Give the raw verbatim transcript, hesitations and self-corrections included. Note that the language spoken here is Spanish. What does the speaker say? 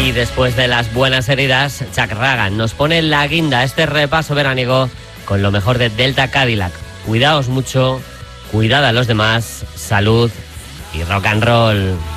Y después de las buenas heridas, Chuck Ragan nos pone la guinda a este repaso veraniego con lo mejor de Delta Cadillac. Cuidaos mucho, cuidad a los demás, salud y rock and roll.